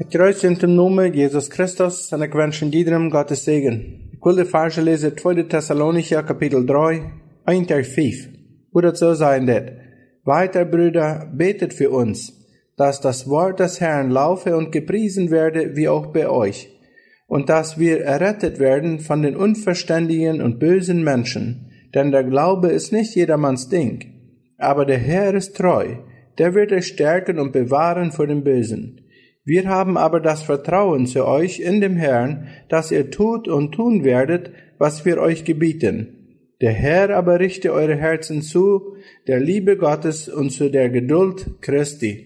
Ik kruis in de Namen Jesus Christus en ik wens iedereen Gottes Segen. Ik wil de verse lezen 2 Thessalonicher Kapitel 3, 1 tot 5. Wo das so sein wird. Weiter, Brüder, betet für uns, dass das Wort des Herrn laufe und gepriesen werde, wie auch bei euch, und dass wir errettet werden von den unverständigen und bösen Menschen, denn der Glaube ist nicht jedermanns Ding. Aber der Herr ist treu, der wird euch stärken und bewahren vor dem Bösen. Wir haben aber das Vertrauen zu euch in dem Herrn, dass ihr tut und tun werdet, was wir euch gebieten. Der Herr aber richte eure Herzen zu der Liebe Gottes und zu der Geduld Christi.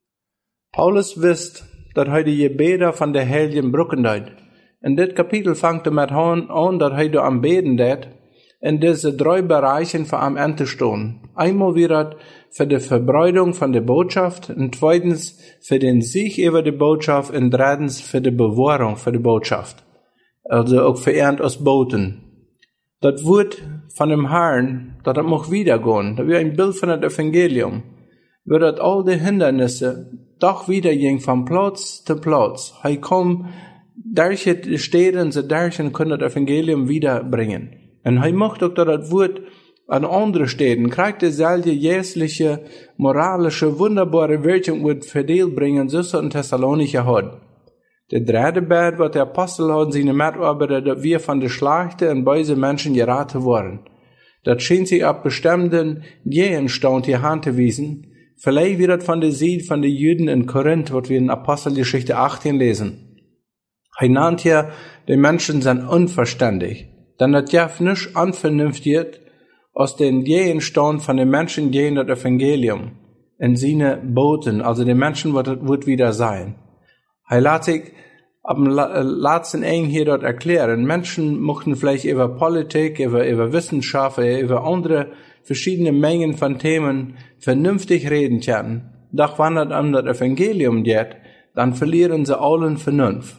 Paulus wisst, dat hij de Gebeder van de Heiligen brücken deed. In dit Kapitel fangt met aan dat hij de aanbeden deed, in diese 3 Bereichen für am Ende stehen. Einmal wird für die Verbreitung von der Botschaft, und zweitens für den Sieg über die Botschaft, und drittens für die Bewahrung für die Botschaft. Also auch für uns Boten. Das Wort von dem Herrn, das mag wiedergehen, das wird ein Bild von dem Evangelium, wird all die Hindernisse doch wieder gehen von Platz zu Platz. Er kommt, durch die Städte, so durch können das Evangelium wiederbringen. Und er macht auch das Wort an andere Städten, kriegt dieselbe jährliche, moralische, wunderbare Wirkung wird verdient bringen, so es in Thessalonicher hat. Der dritte Bett, was der Apostel hat, seine Mitarbeiter, dass wir von der Schlachte und böse Menschen geraten worden. Das scheint sich ab bestimmten Gegenstand hier handzuwiesen. Vielleicht wird das von der Seed von den Juden in Korinth, was wir in Apostelgeschichte 18 lesen. Er nannt hier, die Menschen sind unverständig. Denn das darf nicht anvernünftigt aus den Gegenstand von den Menschen gehen das Evangelium in seine Boten, also den Menschen wird wieder sein. Er lässt sich am letzten Ende hier dort erklären, Menschen möchten vielleicht über Politik, über Wissenschaft, über andere verschiedene Mengen von Themen vernünftig reden können. Doch wenn es an das Evangelium geht, dann verlieren sie allen Vernunft.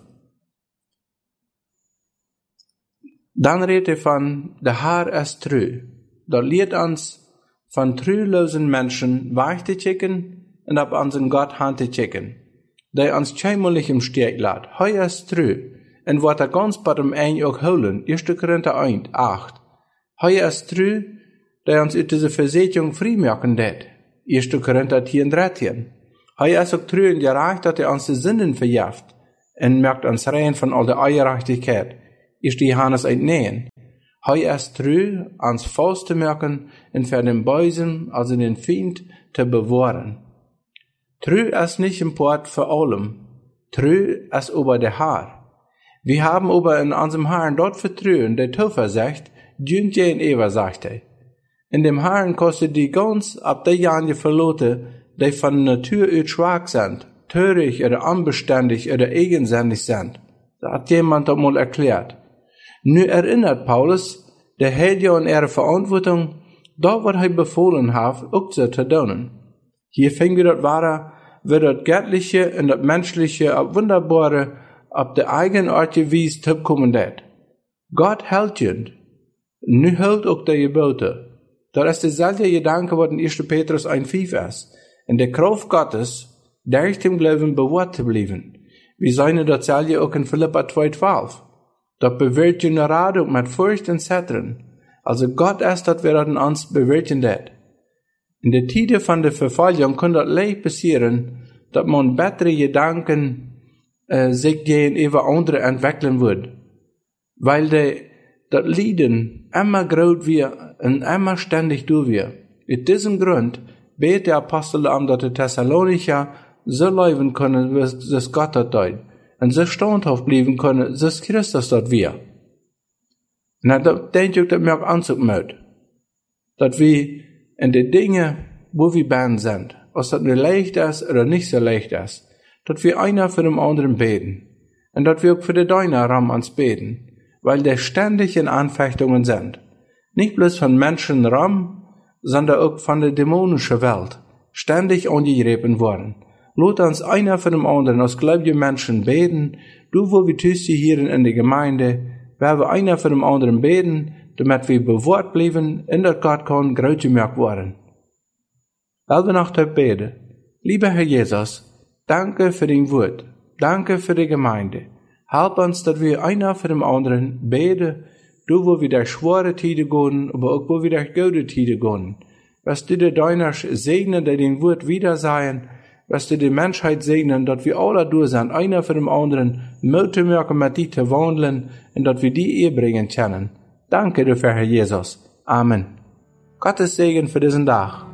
Dann redet er von, der Herr ist treu. Da lehrt uns von treulosen Menschen wegzuchecken und ab unseren Gott handzuchecken. Der uns keinmalig im Stich lässt. Er ist treu. Und wird er ganz bei dem einen auch holen. 1. Korinther 1, 8. Er ist treu, der uns aus dieser Versättigung freimachen wird. 1. Korinther 10, 13. Er ist auch treu und gerecht, dass er uns die Sünden verjährt und merkt uns rein von all der Ungerechtigkeit. Ist Johannes 1,9. Er ist treu, ans Faust zu merken und für den Bösen, also den Feind, zu bewahren. Treu ist nicht im Port für allem. Treu ist über der Herr. Wir haben aber in unserem Herrn dort Vertrauen, der Taufer sagt, dient je in Eva, sagt er. In dem Herrn kostet die ganz ab der Jahre verlote, die von Natur aus schwach sind, töricht oder unbeständig oder eigensinnig sind. Das hat jemand doch mal erklärt. Nu erinnert Paulus, der hält ja an ihre Verantwortung, da was er befohlen hat, auch so zu tun. Hier fängt wir das Wahre, wird das Göttliche und das Menschliche, ab Wunderbare, ab der eigenartige Wies zurückkommen wird. Gott hält ihn. Nu hält auch der Gebote. Das ist derselbe Gedanke, was in 1. Petrus 1,5 ist. In der Kraft Gottes, durch dem Glauben bewahrt zu bleiben. Wir sehen dasselbe auch in Philippa 2,12. Das bewirkt die Radung mit Furcht und Zittern. Also Gott ist, dass wir das in uns bewirken wird. In der Tide von der Verfolgung kann das leicht passieren, dass man bessere Gedanken sich gegenüber anderen entwickeln wird. Weil das Leiden immer groß wird und immer ständig durch wird. In diesem Grund betet der Apostel dass die Thessalonicher so leben können, wie es Gott das tut. Und so standhaft bleiben können, so Christus dort wir. Na, da denke ich, dass mir auch anzumelden. Dass wir in den Dingen, wo wir bei sind, ob das nur leicht ist oder nicht so leicht ist, dass wir einer für den anderen beten. Und dass wir auch für den deiner Raum ans beten, weil der ständig in Anfechtungen sind. Nicht bloß von Menschen Raum, sondern auch von der dämonischen Welt, ständig angegriffen worden. Lot uns einer von dem anderen als gläubige Menschen beten, du wo wir tust hier in der Gemeinde, werden wir einer von dem anderen beten, damit wir bewahrt bleiben, in der Gott kann groß gemerkt werden. Weil wir noch beten. Lieber Herr Jesus, danke für dein Wort. Danke für die Gemeinde. Help uns, dass wir einer für den anderen beten, du wo wir durch schwere Tide gehen, aber auch wo wir durch gute Tide gehen. Was du die Deiners segnen, die den Wort wieder seien, was du die Menschheit segnen, dass wir alle durch sind, einer für den anderen, Mülltümmerke mit die zu wandeln, und dass wir die Ehe bringen können. Danke dafür, Herr Jesus. Amen. Gottes Segen für diesen Tag.